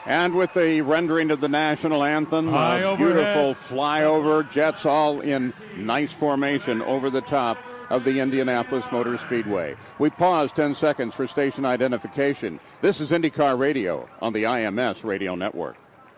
And with the rendering of the national anthem, a beautiful flyover, jets all in nice formation over the top of the Indianapolis Motor Speedway. We pause 10 seconds for station identification. This is IndyCar Radio on the IMS Radio Network.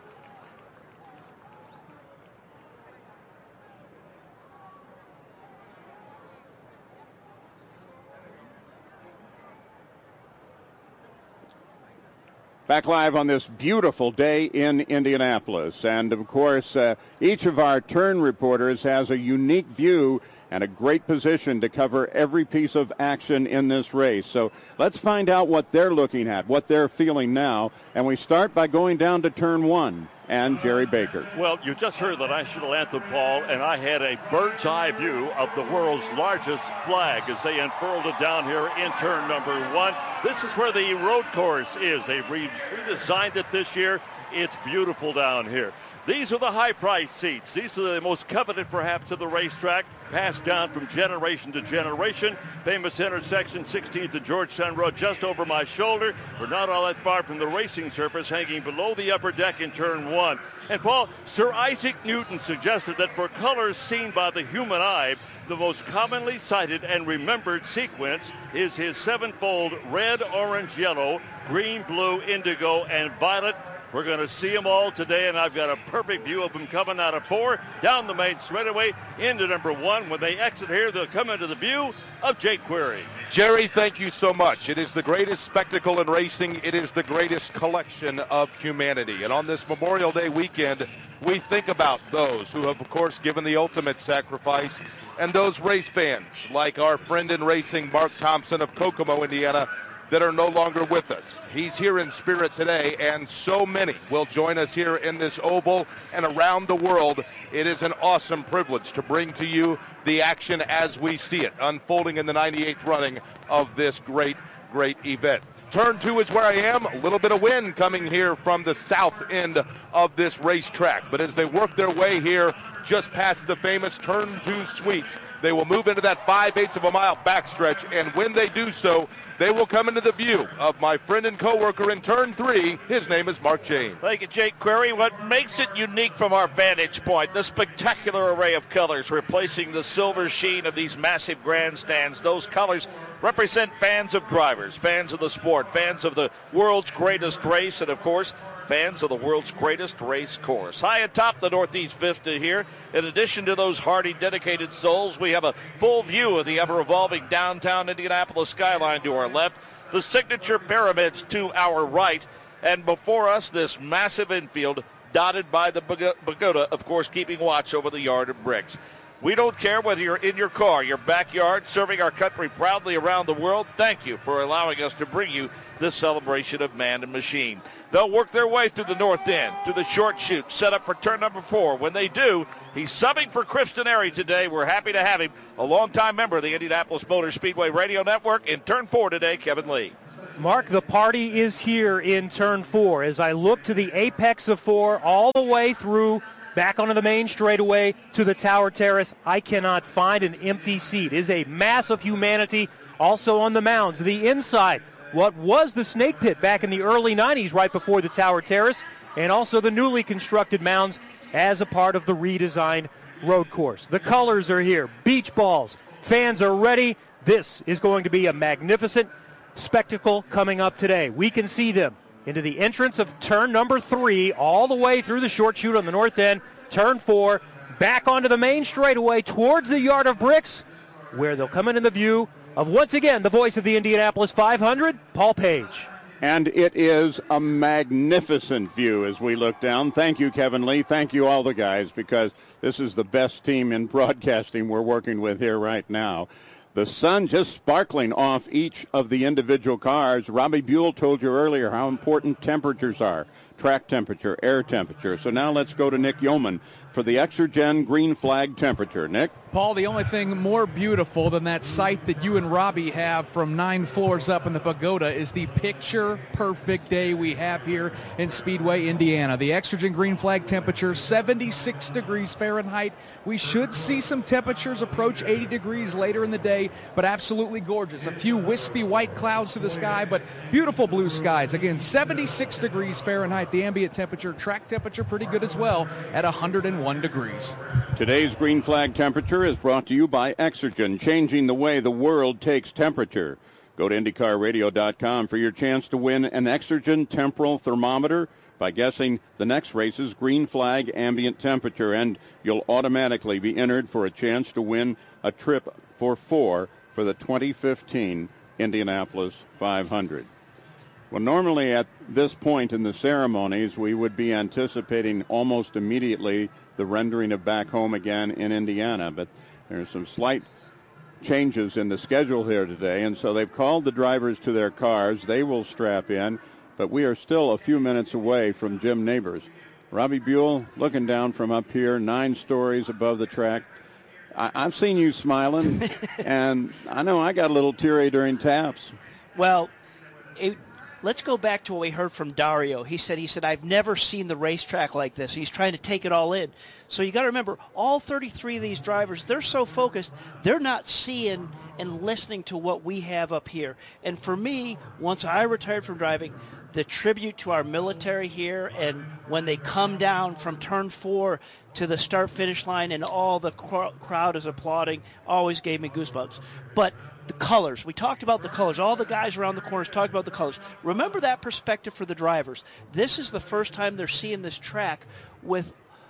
Back live on this beautiful day in Indianapolis. And, of course, each of our turn reporters has a unique view and a great position to cover every piece of action in this race. So let's find out what they're looking at, what they're feeling now. And we start by going down to turn one and Jerry Baker. Well, you just heard the national anthem, Paul, and I had a bird's eye view of the world's largest flag as they unfurled it down here in turn number one. This is where the road course is. They redesigned it this year. It's beautiful down here. These are the high-priced seats. These are the most coveted, perhaps, of the racetrack, passed down from generation to generation. Famous intersection, 16th to Georgetown Road, just over my shoulder. We're not all that far from the racing surface, hanging below the upper deck in turn one. And, Paul, Sir Isaac Newton suggested that for colors seen by the human eye, the most commonly cited and remembered sequence is his sevenfold red, orange, yellow, green, blue, indigo, and violet. We're going to see them all today, and I've got a perfect view of them coming out of four, down the main straightaway, into number one. When they exit here, they'll come into the view of Jake Query. Jerry, thank you so much. It is the greatest spectacle in racing. It is the greatest collection of humanity. And on this Memorial Day weekend, we think about those who have, of course, given the ultimate sacrifice, and those race fans, like our friend in racing, Mark Thompson of Kokomo, Indiana, that are no longer with us. He's here in spirit today, and so many will join us here in this oval and around the world. It is an awesome privilege to bring to you the action as we see it unfolding in the 98th running of this great, great event. Turn two is where I am. A little bit of wind coming here from the south end of this racetrack. But as they work their way here just past the famous turn two suites, they will move into that 5/8 of a mile backstretch. And when they do so, they will come into the view of my friend and co-worker in turn three. His name is Mark James. Thank you, Jake Query. What makes it unique from our vantage point, the spectacular array of colors replacing the silver sheen of these massive grandstands. Those colors represent fans of drivers, fans of the sport, fans of the world's greatest race, and, of course, fans of the world's greatest race course. High atop the Northeast Vista here, in addition to those hardy, dedicated souls, we have a full view of the ever-evolving downtown Indianapolis skyline to our left, the signature pyramids to our right, and before us, this massive infield dotted by the pagoda, of course, keeping watch over the yard of bricks. We don't care whether you're in your car, your backyard, serving our country proudly around the world. Thank you for allowing us to bring you this celebration of man and machine. They'll work their way through the north end, to the short chute, set up for turn number four. When they do, he's subbing for Chris Denari today. We're happy to have him, a longtime member of the Indianapolis Motor Speedway Radio Network. In turn four today, Kevin Lee. Mark, the party is here in turn four. As I look to the apex of four, all the way through back onto the main straightaway to the Tower Terrace, I cannot find an empty seat. It is a mass of humanity also on the mounds. The inside, what was the snake pit back in the early 90s right before the Tower Terrace, and also the newly constructed mounds as a part of the redesigned road course. The colors are here, beach balls, fans are ready. This is going to be a magnificent spectacle coming up today. We can see them into the entrance of turn number three, all the way through the short chute on the north end, turn four, back onto the main straightaway towards the yard of bricks, where they'll come into the view of, once again, the voice of the Indianapolis 500, Paul Page. And it is a magnificent view as we look down. Thank you, Kevin Lee. Thank you, all the guys, because this is the best team in broadcasting we're working with here right now. The sun just sparkling off each of the individual cars. Robbie Buell told you earlier how important temperatures are. Track temperature, air temperature. So now let's go to Nick Yeoman for the Exergen green flag temperature. Nick? Paul, the only thing more beautiful than that sight that you and Robbie have from 9 floors up in the pagoda is the picture-perfect day we have here in Speedway, Indiana. The Exergen green flag temperature, 76 degrees Fahrenheit. We should see some temperatures approach 80 degrees later in the day, but absolutely gorgeous. A few wispy white clouds to the sky, but beautiful blue skies. Again, 76 degrees Fahrenheit. tonight. The ambient temperature, track temperature, pretty good as well at 101 degrees. Today's green flag temperature is brought to you by Exergen, changing the way the world takes temperature. Go to IndyCarRadio.com for your chance to win an Exergen temporal thermometer by guessing the next race's green flag ambient temperature, and you'll automatically be entered for a chance to win a trip for 4 for the 2015 Indianapolis 500. Well, normally at this point in the ceremonies, we would be anticipating almost immediately the rendering of Back Home Again in Indiana, but there's some slight changes in the schedule here today, and so they've called the drivers to their cars. They will strap in, but we are still a few minutes away from Jim Neighbors. Robbie Buell looking down from up here, 9 stories above the track. I've seen you smiling, and I know I got a little teary during taps. Well, let's go back to what we heard from Dario. He said, I've never seen the racetrack like this. He's trying to take it all in. So you got to remember, all 33 of these drivers, they're so focused, they're not seeing and listening to what we have up here. And for me, once I retired from driving, the tribute to our military here, and when they come down from turn 4 to the start-finish line and all the crowd is applauding, always gave me goosebumps. But the colors, we talked about the colors. All the guys around the corners talked about the colors. Remember that perspective for the drivers. This is the first time they're seeing this track with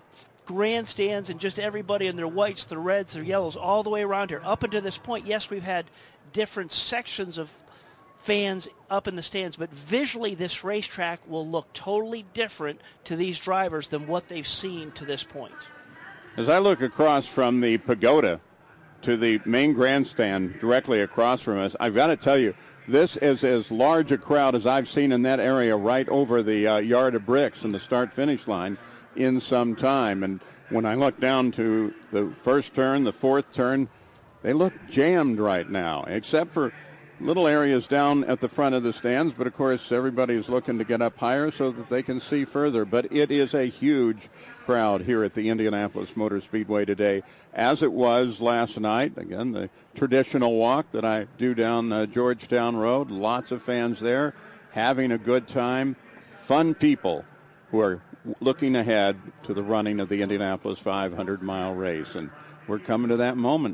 grandstands and just everybody in their whites, their reds, their yellows, all the way around here. Up until this point, yes, we've had different sections of fans up in the stands, but visually this racetrack will look totally different to these drivers than what they've seen to this point. As I look across from the pagoda to the main grandstand directly across from us, I've got to tell you, this is as large a crowd as I've seen in that area right over the yard of bricks and the start-finish line in some time. And when I look down to the first turn, the fourth turn, they look jammed right now, except for little areas down at the front of the stands, but of course everybody's looking to get up higher so that they can see further. But it is a huge crowd here at the Indianapolis Motor Speedway today, as it was last night. Again, the traditional walk that I do down Georgetown Road, lots of fans there, having a good time, fun people who are looking ahead to the running of the Indianapolis 500-mile race, and we're coming to that moment.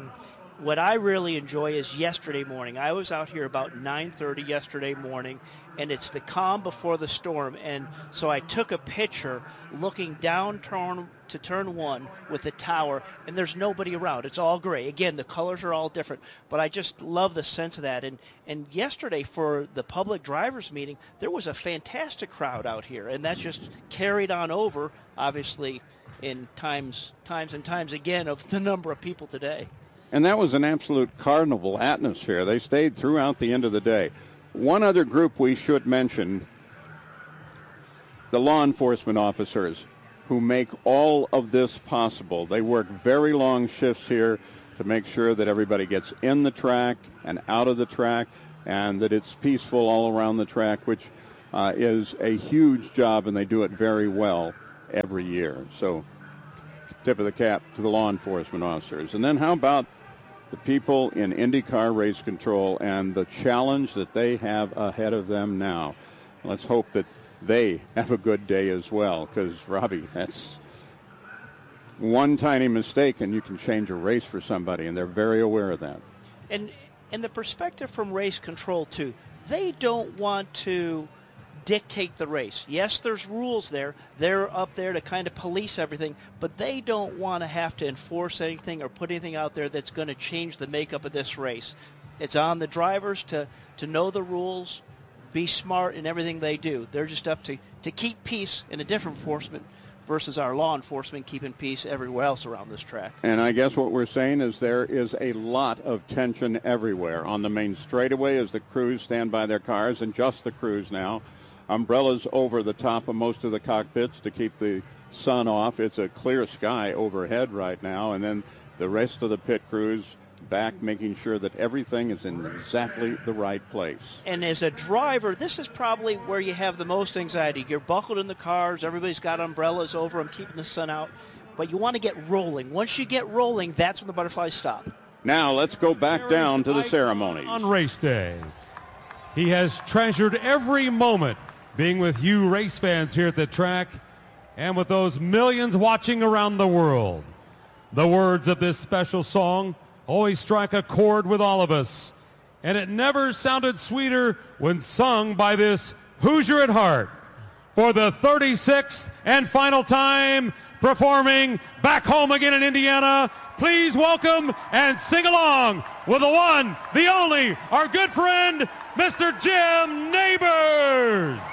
What I really enjoy is yesterday morning. I was out here about 9:30 yesterday morning, and it's the calm before the storm. And so I took a picture looking down to turn 1 with the tower, and there's nobody around. It's all gray. Again, the colors are all different, but I just love the sense of that. And yesterday for the public drivers meeting, there was a fantastic crowd out here, and that just carried on over, obviously, in times and times again of the number of people today. And that was an absolute carnival atmosphere. They stayed throughout the end of the day. One other group we should mention, the law enforcement officers who make all of this possible. They work very long shifts here to make sure that everybody gets in the track and out of the track and that it's peaceful all around the track, which is a huge job, and they do it very well every year. So tip of the cap to the law enforcement officers. And then how about the people in IndyCar Race Control and the challenge that they have ahead of them now? Let's hope that they have a good day as well, because, Robbie, that's one tiny mistake and you can change a race for somebody, and they're very aware of that. And the perspective from Race Control, too, they don't want to dictate the race. Yes, there's rules there. They're up there to kind of police everything, but they don't want to have to enforce anything or put anything out there that's going to change the makeup of this race. It's on the drivers to know the rules, be smart in everything they do. They're just up to keep peace in a different enforcement versus our law enforcement keeping peace everywhere else around this track. And I guess what we're saying is there is a lot of tension everywhere on the main straightaway as the crews stand by their cars, and just the crews now. Umbrellas over the top of most of the cockpits to keep the sun off. It's a clear sky overhead right now, and then the rest of the pit crews back making sure that everything is in exactly the right place. And as a driver, this is probably where you have the most anxiety. You're buckled in the cars, everybody's got umbrellas over them, keeping the sun out, but you want to get rolling. Once you get rolling, that's when the butterflies stop. Now let's go back down to the ceremonies. On race day, he has treasured every moment being with you race fans here at the track and with those millions watching around the world. The words of this special song always strike a chord with all of us, and it never sounded sweeter when sung by this Hoosier at heart. For the 36th and final time, performing back home again in Indiana, please welcome and sing along with the one, the only, our good friend, Mr. Jim Nabors.